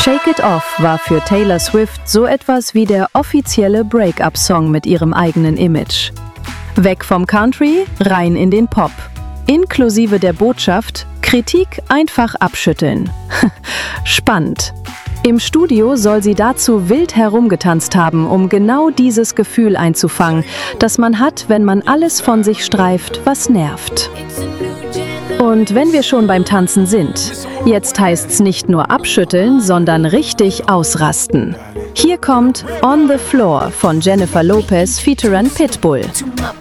Shake It Off war für Taylor Swift so etwas wie der offizielle Break-up-Song mit ihrem eigenen Image. Weg vom Country, rein in den Pop. Inklusive der Botschaft, Kritik einfach abschütteln. Spannend. Im Studio soll sie dazu wild herumgetanzt haben, um genau dieses Gefühl einzufangen, das man hat, wenn man alles von sich streift, was nervt. Und wenn wir schon beim Tanzen sind, jetzt heißt's nicht nur abschütteln, sondern richtig ausrasten. Hier kommt On the Floor von Jennifer Lopez featuring Pitbull.